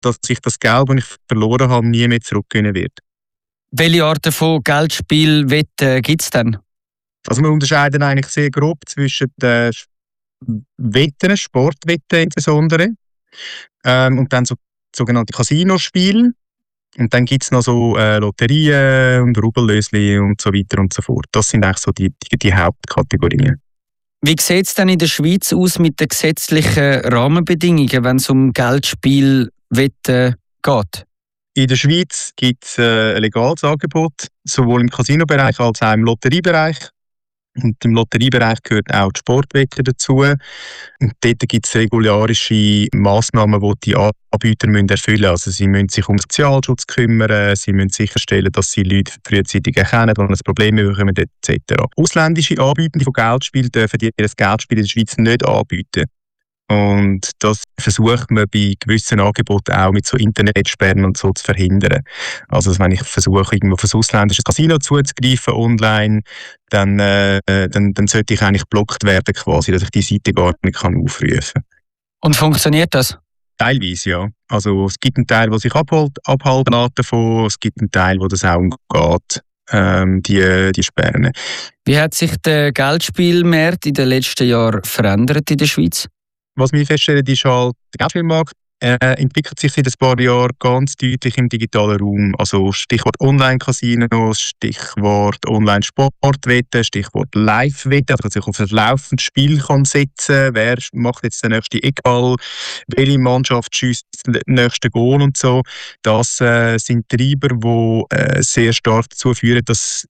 dass ich das Geld, das ich verloren habe, nie mehr zurückgewinnen werde. Welche Arten von Geldspielwetten gibt es denn? Also wir unterscheiden eigentlich sehr grob zwischen den Wetten, Sportwetten insbesondere, und dann so sogenannte Casinospiele. Und dann gibt es noch so Lotterien und Rubellösli und so weiter und so fort. Das sind eigentlich so die Hauptkategorien. Wie sieht es denn in der Schweiz aus mit den gesetzlichen Rahmenbedingungen, wenn es um Geldspielwetten geht? In der Schweiz gibt es ein legales Angebot, sowohl im Casinobereich als auch im Lotteriebereich. Und im Lotteriebereich gehört auch die Sportwette dazu. Und dort gibt es regularische Massnahmen, die die Anbieter erfüllen müssen. Also sie müssen sich um den Sozialschutz kümmern, sie müssen sicherstellen, dass sie Leute frühzeitig erkennen, wenn ein Problem bekommen etc. Ausländische Anbieter von Geldspielen dürfen ihr Geldspiel in der Schweiz nicht anbieten. Und das versucht man bei gewissen Angeboten auch mit so Internetsperren und so zu verhindern. Also wenn ich versuche, irgendwo auf ein ausländisches Casino zuzugreifen online, dann sollte ich eigentlich geblockt werden quasi, dass ich die Seite gar nicht aufrufen kann. Und funktioniert das? Teilweise, ja. Also es gibt einen Teil, der sich abhalten lässt davon, es gibt einen Teil, wo das auch umgeht, die Sperren. Wie hat sich der Geldspielmarkt in den letzten Jahren verändert in der Schweiz? Was wir feststellen, ist halt, der Geldspielmarkt entwickelt sich seit ein paar Jahren ganz deutlich im digitalen Raum. Also Stichwort Online-Casinos, Stichwort Online-Sportwetten, Stichwort Live-Wetten, also dass ich auf ein laufendes Spiel kann setzen kann. Wer macht jetzt den nächsten Eckball? Welche Mannschaft schießt den nächsten Goal und so. Das sind Treiber, die sehr stark dazu führen, dass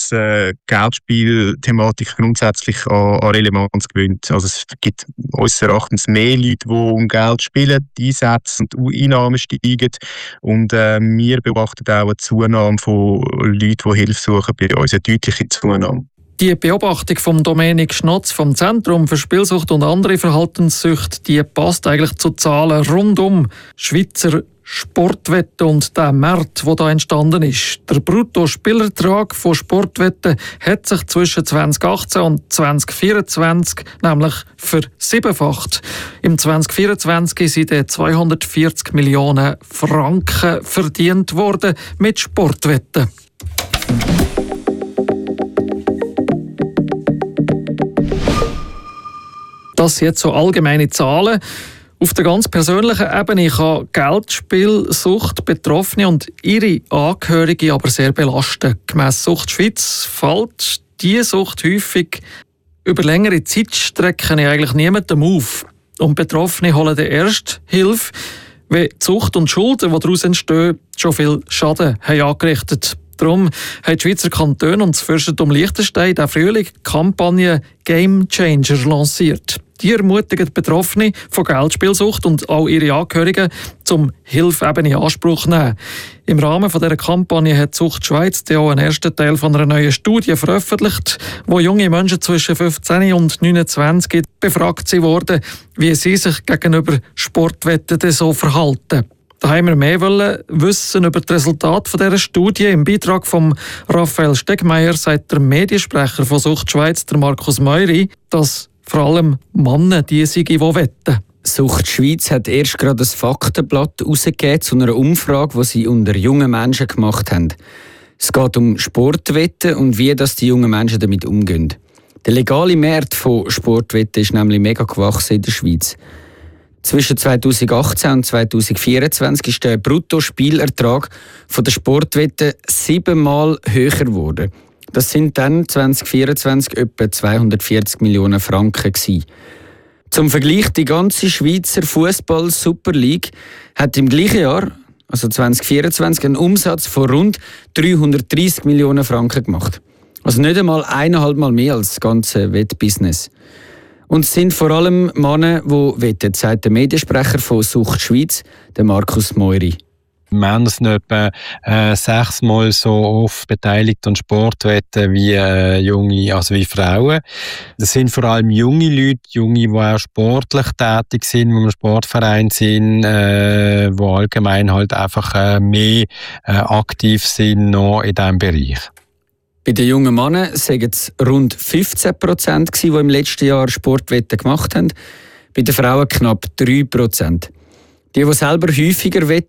Geldspielthematik grundsätzlich an Relevanz gewinnt. Also es gibt unseres Erachtens mehr Leute, die um Geld spielen, und Einnahmen steigen. Und wir beobachten auch eine Zunahme von Leuten, die Hilfe suchen bei uns, eine deutliche Zunahme. Die Beobachtung von Dominik Schnotz vom Zentrum für Spielsucht und andere Verhaltenssüchte, die passt eigentlich zu Zahlen rund um Schweizer Sportwetten und der Markt, der da entstanden ist. Der Bruttospielertrag von Sportwetten hat sich zwischen 2018 und 2024 nämlich versiebenfacht. Im 2024 sind 240 Millionen Franken verdient worden mit Sportwetten. Das sind jetzt so allgemeine Zahlen. Auf der ganz persönlichen Ebene kann Geldspielsucht Betroffene und ihre Angehörigen aber sehr belasten. Gemäss Sucht Schweiz fällt diese Sucht häufig über längere Zeitstrecken eigentlich niemandem auf. Und Betroffene holen dann erst Hilfe, wenn die Sucht und Schulden, die daraus entstehen, schon viel Schaden haben angerichtet. Darum haben die Schweizer Kantone und das Fürstentum Liechtenstein den Frühling die Kampagne Game Changer lanciert. Die ermutigen Betroffene von Geldspielsucht und auch ihre Angehörigen, zum Hilfe eben in Anspruch zu nehmen. Im Rahmen dieser Kampagne hat Sucht Schweiz auch einen ersten Teil von einer neuen Studie veröffentlicht, wo junge Menschen zwischen 15 und 29 befragt wurden, wie sie sich gegenüber Sportwetten so verhalten. Da haben wir mehr wissen über das Resultat dieser Studie. Im Beitrag von Raphael Stegmeier sagt der Mediensprecher von Sucht Schweiz, der Markus Meury, dass vor allem Männer die sind, die wetten. Sucht Schweiz hat erst gerade ein Faktenblatt herausgegeben zu einer Umfrage, die sie unter jungen Menschen gemacht haben. Es geht um Sportwetten und wie das die jungen Menschen damit umgehen. Der legale Markt von Sportwetten ist nämlich mega gewachsen in der Schweiz. Zwischen 2018 und 2024 ist der Bruttospielertrag von der Sportwetten 7-mal höher geworden. Das sind dann 2024 etwa 240 Millionen Franken gewesen. Zum Vergleich, die ganze Schweizer Fußball-Super League hat im gleichen Jahr, also 2024, einen Umsatz von rund 330 Millionen Franken gemacht. Also nicht einmal 1,5 Mal mehr als das ganze Wettbusiness. Und es sind vor allem Männer, die wetten, sagt der Mediensprecher von Sucht Schweiz, der Markus Meury. Männer sind etwa 6-mal so oft beteiligt an Sportwetten wie wie Frauen. Das sind vor allem junge Leute, die auch sportlich tätig sind, die im Sportverein sind, die allgemein halt einfach mehr aktiv sind noch in diesem Bereich. Bei den jungen Männern waren es rund 15%, die im letzten Jahr Sportwetten gemacht haben. Bei den Frauen knapp 3%. Die selber häufiger wetten,